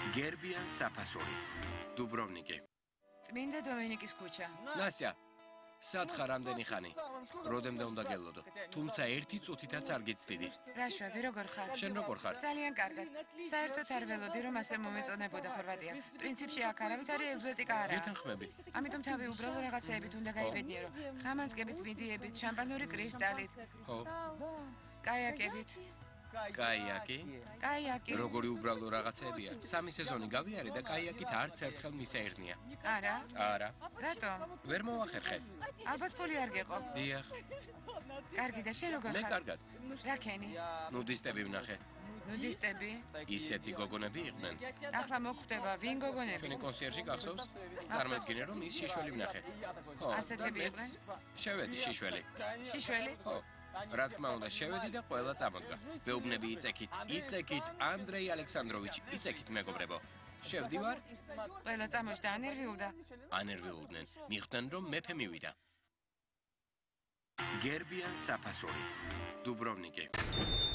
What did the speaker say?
გერბიან საფასური. დუბროვნიკი. წმინდა დომინიკის ქუჩა. ნასია. სათხარ ამდენი ხანი. როდემდე უნდა გელოდო. თუმცა ერთი წუთითაც არ გიცდიდი. რაშვები, როგორ ხარ? შენ როგორ ხარ? ძალიან კარგად. საერთოდ არ ველოდი რომ ასე მომეწონებოდა ხორვატია. პრინციპში აქ არავით არის ეგზოტიკა არა. გეთანხმები. ამიტომ თავი უბრალო რაღაცეებით უნდა გაიბედნიერო. ხამანწკებით, მიდიებით, შამპანური კრისტალით. ხო. კაიაკებით. კაიაკი? კაიაკი. როგორი უბრალო რაღაცებია. 3 სეზონი გავიარე და კაიაკით არც ერთხელ მისეერნია. არა? არა. რატომ? ვერ მოვახერხე. ალბათ ფული არ გეყო. დიახ. კარგი და შენ როგორ მე ხარ? კარგად. რაკენი? ნუდისტები ვნახე. ნუდისტები? ისეთი გოგონები იყვნენ. ახლა მოხვდება ვინ გოგონები? ჩვენი კონსიერჟი გახსოვს? წარმოიდგინე რომ ის შიშველი ვნახე. ხო. ასეთები იყვნენ? შევედი შიშველი. შიშველი? ხო. რა თქმა უნდა შევედი და ყველა წამოდგა. ვეუბნები იცეკით ანდრეი ალექსანდროვიჩი, იცეკით მეგობრებო. შევდივარ? ყველა წამოჭდა ანერვიულდა. ანერვიულდნენ. მიხვდნენ რომ მეფე მივიდა. გერბიან საფასური. დუბროვნიკი.